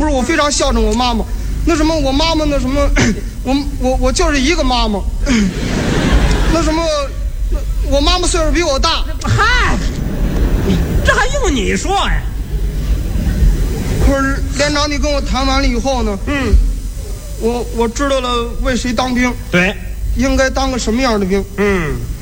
不是，我非常孝顺我妈妈。那什么，我妈妈那什么，我就是一个妈妈。那什么，我妈妈岁数比我大。 嗨，这还用你说呀？ 可是连长，你跟我谈完了以后呢？我知道了为谁当兵。 对， 应该当个什么样的兵？